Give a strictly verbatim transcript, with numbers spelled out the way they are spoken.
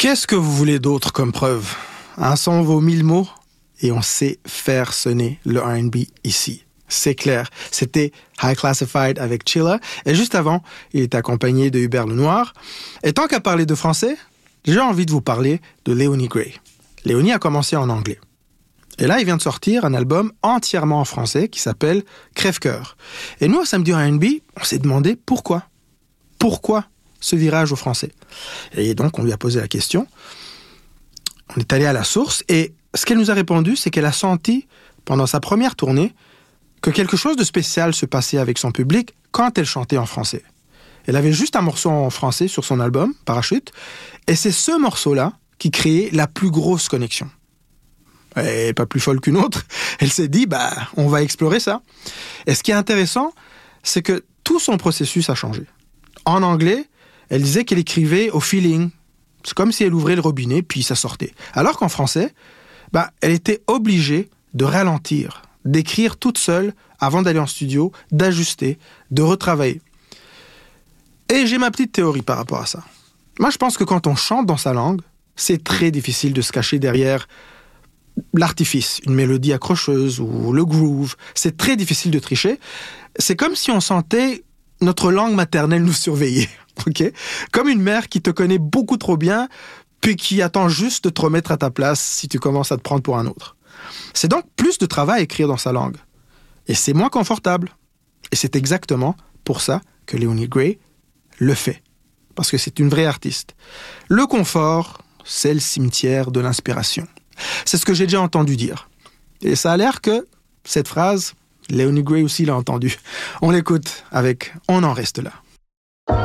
Qu'est-ce que vous voulez d'autre comme preuve? Un son vaut mille mots et on sait faire sonner le R and B ici. C'est clair. C'était High Classified avec Chilla. Et juste avant, il est accompagné de Hubert Lenoir. Et tant qu'à parler de français, j'ai envie de vous parler de Léonie Gray. Léonie a commencé en anglais. Et là, il vient de sortir un album entièrement en français qui s'appelle Crève-cœur. Et nous, au Samedi R and B, on s'est demandé pourquoi. Pourquoi ce virage au français? Et donc, on lui a posé la question. On est allé à la source et ce qu'elle nous a répondu, c'est qu'elle a senti, pendant sa première tournée, que quelque chose de spécial se passait avec son public quand elle chantait en français. Elle avait juste un morceau en français sur son album, Parachute, et c'est ce morceau-là qui créait la plus grosse connexion. Et pas plus folle qu'une autre, elle s'est dit, bah, on va explorer ça. Et ce qui est intéressant, c'est que tout son processus a changé. En anglais, elle disait qu'elle écrivait au feeling. C'est comme si elle ouvrait le robinet, puis ça sortait. Alors qu'en français, bah, elle était obligée de ralentir, d'écrire toute seule avant d'aller en studio, d'ajuster, de retravailler. Et j'ai ma petite théorie par rapport à ça. Moi, je pense que quand on chante dans sa langue, c'est très difficile de se cacher derrière l'artifice, une mélodie accrocheuse ou le groove. C'est très difficile de tricher. C'est comme si on sentait notre langue maternelle nous surveiller. Okay? Comme une mère qui te connaît beaucoup trop bien, puis qui attend juste de te remettre à ta place si tu commences à te prendre pour un autre. C'est donc plus de travail à écrire dans sa langue. Et c'est moins confortable. Et c'est exactement pour ça que Léonie Gray le fait. Parce que c'est une vraie artiste. Le confort, c'est le cimetière de l'inspiration. C'est ce que j'ai déjà entendu dire. Et ça a l'air que cette phrase, Léonie Gray aussi l'a entendue. On l'écoute avec « On en reste là ».